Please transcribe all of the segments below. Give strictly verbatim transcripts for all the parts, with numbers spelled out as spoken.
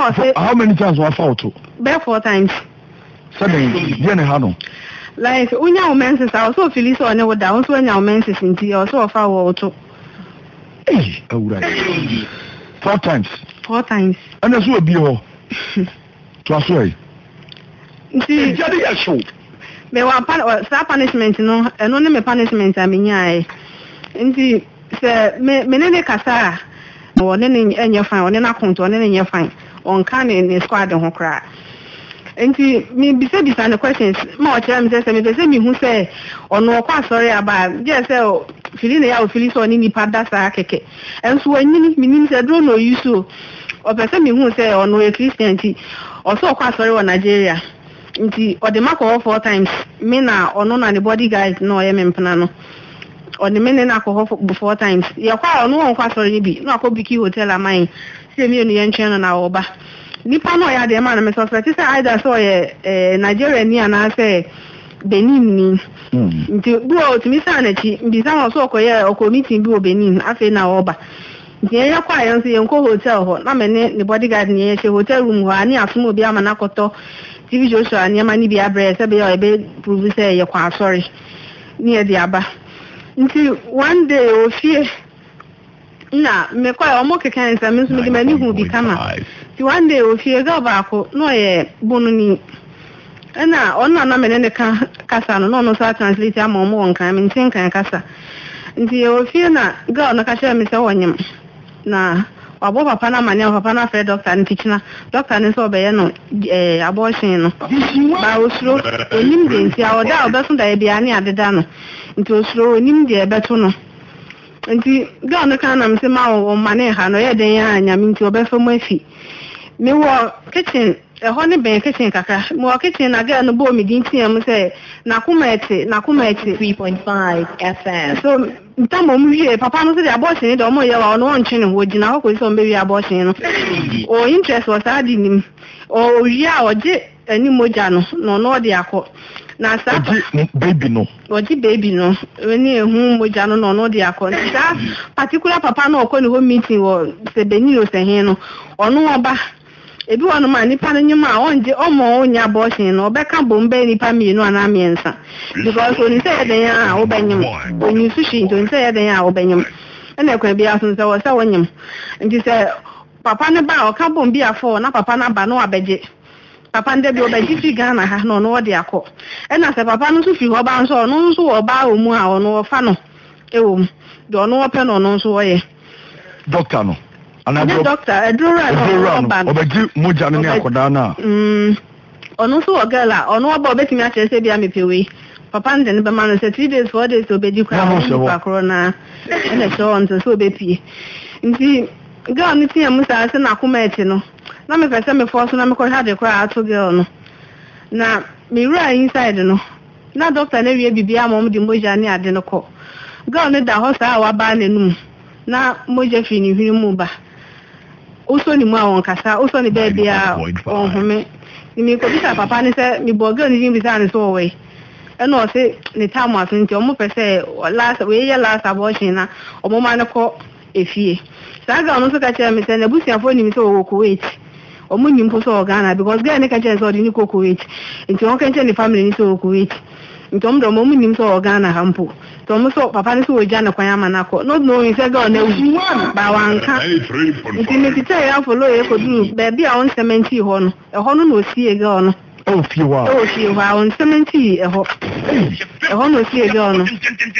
no say how many times was out? Be four times. Seven. Yeah, ne hano. Like unya o menses I also feel so ne woda also unya o menses nti also ofa wo to. Eh, awura. Four times. Four times. And so obi ho. To aso e. Nti jadi ya show. Me wa sa punishment no, eno ne me punishment a menya e. Nti se me me ne kasa wo ne ne enye fan, wo ne na konto, ne ne enye fan. On kan ne squad ho kra. Nti me bisa bisa ne questions ma o kira me say me say me hu say ono kwa sorry aba je say o fili ne ya o fili so ni nipa da sa keke enso anyini minim say dro no yusu o pese me hu say ono e Christian ti o so kwa sorry wo Nigeria nti o de mako four times me na ono na the bodyguard no ye me mpana no o de me na ko four times ye kwa ono won kwa sorry ni bi no akobiki hotel amai say me no ye ntwen na oba nipa no ya de ma na me suspect say either so ye eh Nigeria ni ana say Benin ni nti buo timi sa na chi mbisa ma so okoye okomitin bi o Benin afi na oba nti ya kwa yan say enko hotel ho na me ne ne bodyguard ni ye hotel room ho ani asom obi ama na koto T V Joshua ani ama ni bi abre say be o be prove say ye kwa sorry ni e di aba nti one day o fie na me kwa o mo kekan say me so me di mani hu bi kama ti one day o fie ga ba ko no ye bunu ni na onna na me ne ka kasa no no so translate ama mo won kan me tin kan kasa nti o fie na ga no ka sha me say wonyem na wabo papa na mane papa na fre doctor nti kina doctor ne so be ye no eh abortion no ba osuro onim de nti awoda obeso da bia ne adeda no nti osuro onim de ebeto no nti ga no kan na me say ma o mane ha no ye den ya anyam nti obefo mo afi me wo kitchen e ho ne ben kitchen kaka mo kitchen na ga no bo mi din tiam say na kuma ete na kuma ete three point five F M so ntamo mu wie papa no say the abortion de omo ye wa no won twene ho gina ho ko so mbe wi abortion no o interest was adi nim o wi a oje ani moja no no no de akọ na sa baby no oje baby no weni ehu moja no no no de akọ sa particular papa no ko ni ho meeting wo se Benin o se hin no onu oba ebi wonu ma nipa no nyuma onje omo onya abortion no obeka bombe nipa mienu ana miensa because oni say den a obanyem oni sushi don say den a obanyem ene kwa bia so say wo say wonyem nti say papa ne ba o ka bombe afọ na papa na ba no abeje papa nde bi obeji fi Ghana ha no no de akọ ena say papa no so fi ho ba nso no nso wo ba omu a ono fa no ewo do no ope no no nso wo ye doctor no ana doctor edura no ba obeji moja no ne akoda na mm ono so ogala ono oba obetimi a chese bia mepewe papa nde ne be ma no say three days four days obeji kwa pa corona ene so on so obepie nti ga no tia musa se na kuma eti no na me pese me force na me ko hade kwa ato girl no na me run inside no na doctor na wie bibia mom di moja ne ade no ko girl ne da ho sa wa ba nenum na moja fi ni hwiri mu ba oso ni mu awon kasa oso ni baby a ohome ni mi ko bisa papa ni se mi bo girl ni bisa ni so we e no se ni tamu asunti o mo pese last we ye last abortion na o mo ma ne ko efie saga no so ka che mi se na busiafo ni mi so wo Kuwait o mo nyimpo so Ghana because girl ni ka che so di ni ko Kuwait nti on kan che ni family ni so Kuwait nti o mo mo nyim so Ghana hampo to mo so papa ni so o jana kwan ama na ko no no mi se girl na wu ba wanka nti mi ti tell ya follow e ko du baby a on seventy ho no e ho no no sie girl no oh fi wa oh fi wa on seventy e ho e ho no sie girl no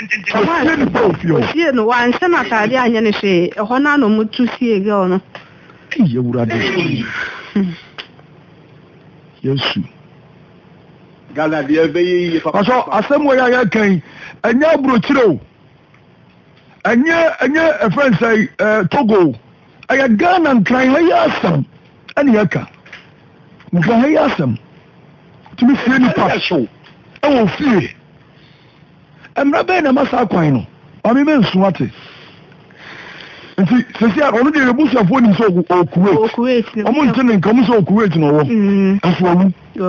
o sie no wa nse na tade anya ne hwe e ho na no mutu sie girl no ye wurade Yesu Gala de be papa so asemo ya ya kan anya brochiro anya anya a friend say Togo aya Ghana nkran ha ya asam ani yaka nkran ha ya asam tumi fie ni pa show e wo fie emra be na masa kwan no o mi men suwate nti sesi a onu de rebusu afo ni so o Kuwait o mo ntene nkan mo so o Kuwait no wo aso onu